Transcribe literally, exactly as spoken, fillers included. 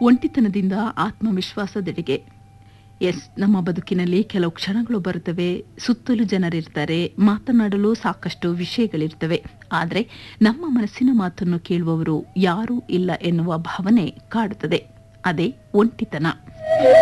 ಒಂಟಿತನದಿಂದ ಆತ್ಮವಿಶ್ವಾಸದೆಡೆಗೆ. S, ನಮ್ಮ ಬದುಕಿನಲ್ಲಿ ಕೆಲವು ಕ್ಷಣಗಳು ಬರುತ್ತವೆ, ಸುತ್ತಲೂ ಜನರಿರ್ತಾರೆ, ಮಾತನಾಡಲು ಸಾಕಷ್ಟು ವಿಷಯಗಳಿರ್ತವೆ. ಆದರೆ ನಮ್ಮ ಮನಸ್ಸಿನ ಮಾತನ್ನು ಕೇಳುವವರು ಯಾರೂ ಇಲ್ಲ ಎನ್ನುವ ಭಾವನೆ ಕಾಡುತ್ತದೆ. ಅದೇ ಒಂಟಿತನ.